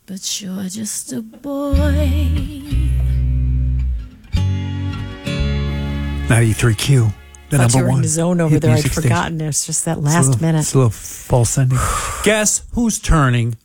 But you're just a boy. 93Q, the number You were one. in the zone over hit there. I'd music forgotten. station. It's just that last minute. It's a little false ending. Guess who's turning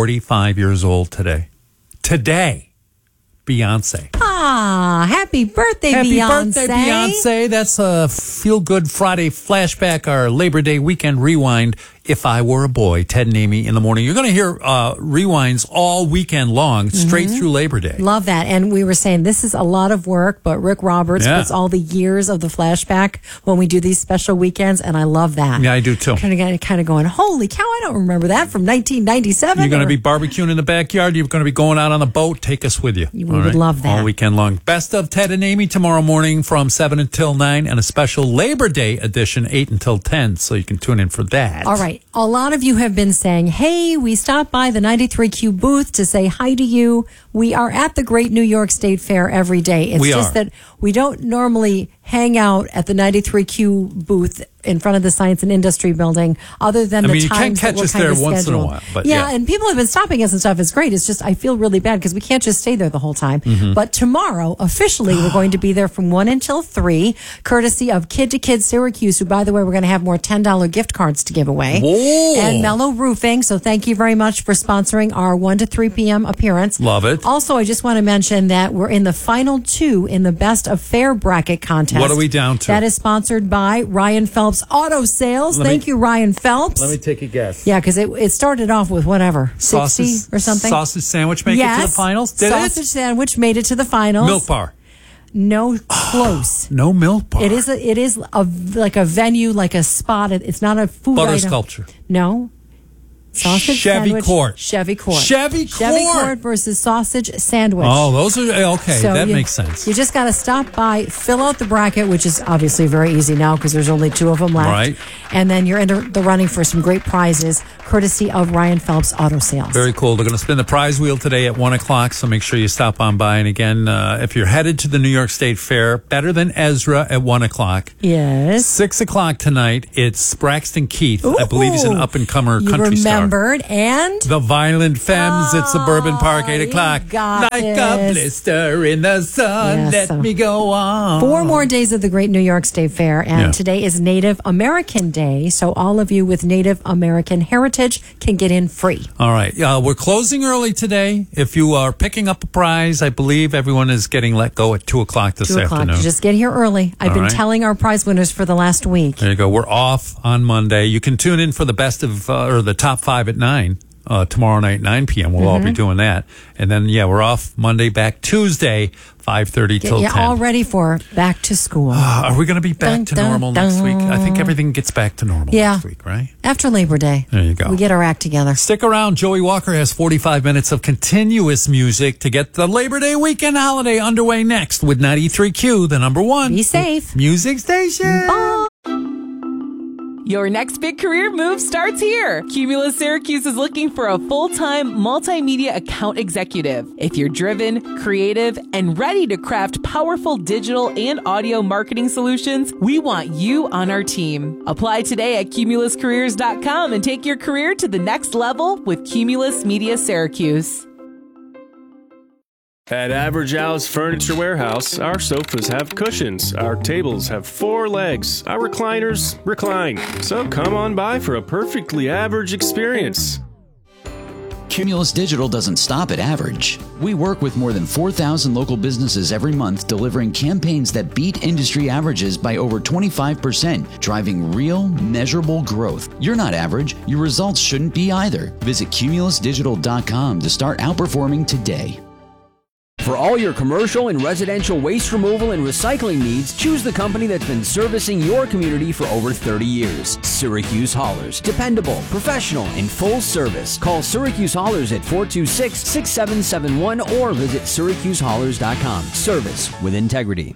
45 years old today? Today, Beyonce. Ah, happy birthday, Happy Beyonce. birthday, Beyonce. That's a Feel Good Friday flashback, our Labor Day weekend rewind. If I Were a Boy, Ted and Amy in the morning. You're going to hear rewinds all weekend long, straight through Labor Day. Love that. And we were saying this is a lot of work, but Rick Roberts puts all the years of the flashback when we do these special weekends, and I love that. Yeah, I do too. Kind of going, holy cow, I don't remember that from 1997. You're going to be barbecuing in the backyard. You're going to be going out on a boat. Take us with you. We would love that. All weekend long. Best of Ted and Amy tomorrow morning from 7 until 9, and a special Labor Day edition 8 until 10, so you can tune in for that. All right. A lot of you have been saying, hey, we stopped by the 93Q booth to say hi to you. We are at the Great New York State Fair every day. It's just that we don't normally hang out at the 93Q booth in front of the Science and Industry Building, other than the times you can catch us there once in a while. But yeah, and people have been stopping us and stuff. It's great. It's just I feel really bad because we can't just stay there the whole time. But tomorrow, officially, we're going to be there from 1 until 3, courtesy of Kid to Kid Syracuse, who, by the way, we're going to have more $10 gift cards to give away. Whoa. And Mellow Roofing. So thank you very much for sponsoring our 1 to 3 p.m. appearance. Love it. Also, I just want to mention that we're in the final 2 in the Best of Fair bracket contest. What are we down to? That is sponsored by Ryan Phelps Auto Sales. Thank you, Ryan Phelps. Let me take a guess. Yeah, because it started off with whatever, 60 or something. Sausage sandwich make it to the finals? Did sausage sandwich made it to the finals. Milk bar. No, close. No milk bar. It is like a venue, like a spot. It's not a food Butter item. sculpture. No. Sausage Chevy sandwich. Court. Chevy Court. Chevy Court versus sausage sandwich. Oh, those are okay. So that makes sense. You just got to stop by, fill out the bracket, which is obviously very easy now because there's only 2 of them left. Right. And then you're in the running for some great prizes, courtesy of Ryan Phelps Auto Sales. Very cool. They're going to spin the prize wheel today at 1 o'clock, so make sure you stop on by. And again, if you're headed to the New York State Fair, Better Than Ezra at 1 o'clock. Yes. 6 o'clock tonight, it's Braxton Keith. Ooh, I believe he's an up-and-comer country star. You star. remembered. And? The Violent Femmes at Suburban Park, 8 o'clock. Got like this. a blister in the sun, Yes. let me go on. 4 more days of the Great New York State Fair, and today is Native American Day, so all of you with Native American heritage can get in free. All right. We're closing early today. If you are picking up a prize, I believe everyone is getting let go at 2 o'clock this 2 o'clock. afternoon. Just get here early. I've been telling our prize winners for the last week. There you go. We're off on Monday. You can tune in for the best of, or the top 5 at 9. Tomorrow night, 9 p.m. We'll all be doing that. And then, we're off Monday, back Tuesday, 5:30 till 10. All ready for back to school. Are we going to be back to normal next week? I think everything gets back to normal next week, right? After Labor Day. There you go. We get our act together. Stick around. Joey Walker has 45 minutes of continuous music to get the Labor Day weekend holiday underway next with 93Q, the number 1. Be safe. Music station. Bye. Your next big career move starts here. Cumulus Syracuse is looking for a full-time multimedia account executive. If you're driven, creative, and ready to craft powerful digital and audio marketing solutions, we want you on our team. Apply today at cumuluscareers.com and take your career to the next level with Cumulus Media Syracuse. At Average Al's Furniture Warehouse, our sofas have cushions, our tables have 4 legs, our recliners recline. So come on by for a perfectly average experience. Cumulus Digital doesn't stop at average. We work with more than 4,000 local businesses every month, delivering campaigns that beat industry averages by over 25%, driving real, measurable growth. You're not average. Your results shouldn't be either. Visit cumulusdigital.com to start outperforming today. For all your commercial and residential waste removal and recycling needs, choose the company that's been servicing your community for over 30 years. Syracuse Haulers. Dependable, professional, and full service. Call Syracuse Haulers at 426-6771 or visit syracusehaulers.com. Service with integrity.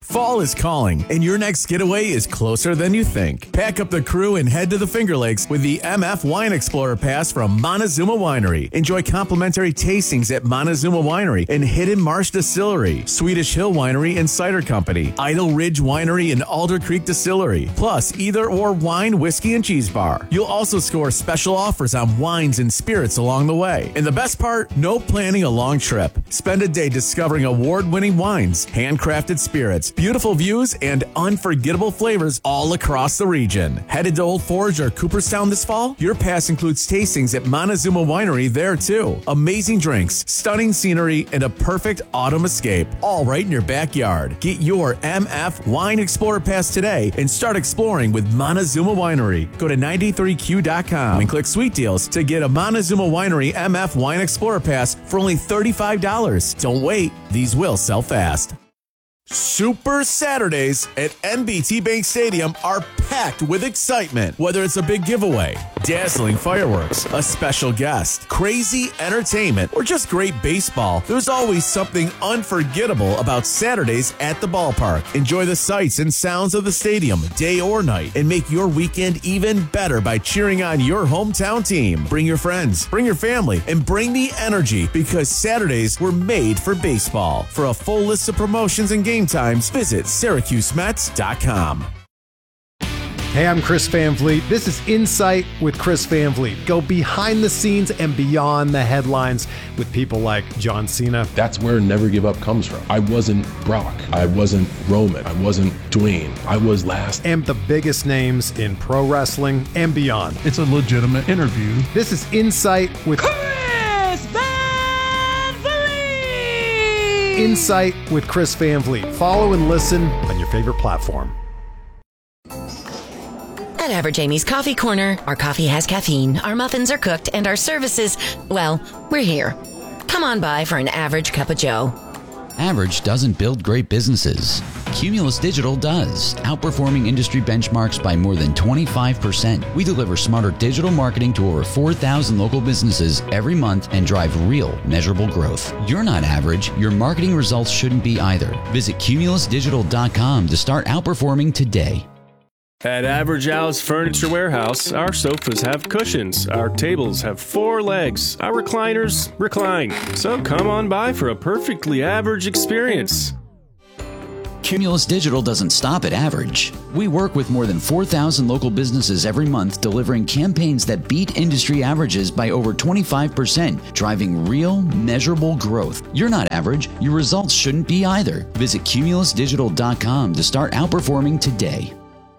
Fall is calling, and your next getaway is closer than you think. Pack up the crew and head to the Finger Lakes with the MF Wine Explorer Pass from Montezuma Winery. Enjoy complimentary tastings at Montezuma Winery and Hidden Marsh Distillery, Swedish Hill Winery and Cider Company, Idle Ridge Winery and Alder Creek Distillery, plus either or wine, whiskey, and cheese bar. You'll also score special offers on wines and spirits along the way. And the best part, no planning a long trip. Spend a day discovering award-winning wines, handcrafted spirits, beautiful views, and unforgettable flavors all across the region. Headed to Old Forge or Cooperstown this fall? Your pass includes tastings at Montezuma Winery there too. Amazing drinks, stunning scenery, and a perfect autumn escape, all right in your backyard. Get your MF Wine Explorer Pass today and start exploring with Montezuma Winery. Go to 93q.com and click Sweet Deals to get a Montezuma Winery MF Wine Explorer Pass for only $35. Don't wait, these will sell fast. Super Saturdays at NBT Bank Stadium are packed with excitement. Whether it's a big giveaway, dazzling fireworks, a special guest, crazy entertainment, or just great baseball, there's always something unforgettable about Saturdays at the ballpark. Enjoy the sights and sounds of the stadium, day or night, and make your weekend even better by cheering on your hometown team. Bring your friends, bring your family, and bring the energy, because Saturdays were made for baseball. For a full list of promotions and game times, visit SyracuseMets.com. Hey, I'm Chris Van Vliet. This is Insight with Chris Van Vliet. Go behind the scenes and beyond the headlines with people like John Cena. That's where Never Give Up comes from. I wasn't Brock. I wasn't Roman. I wasn't Dwayne. I was last. And the biggest names in pro wrestling and beyond. It's a legitimate interview. This is Insight with Chris Van Vliet! Insight with Chris Van Vliet. Follow and listen on your favorite platform. At Average Amy's Coffee Corner, our coffee has caffeine, our muffins are cooked, and our services, well, we're here. Come on by for an average cup of joe. Average doesn't build great businesses. Cumulus Digital does, outperforming industry benchmarks by more than 25%. We deliver smarter digital marketing to over 4,000 local businesses every month and drive real, measurable growth. You're not average. Your marketing results shouldn't be either. Visit cumulusdigital.com to start outperforming today. At Average Al's Furniture Warehouse, our sofas have cushions, our tables have 4 legs, our recliners recline. So come on by for a perfectly average experience. Cumulus Digital doesn't stop at average. We work with more than 4,000 local businesses every month, delivering campaigns that beat industry averages by over 25%, driving real, measurable growth. You're not average. Your results shouldn't be either. Visit cumulusdigital.com to start outperforming today.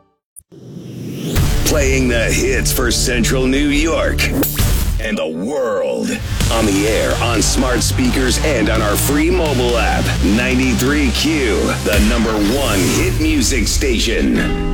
Playing the hits for Central New York and the world. On the air, on smart speakers, and on our free mobile app. 93Q, the #1 hit music station.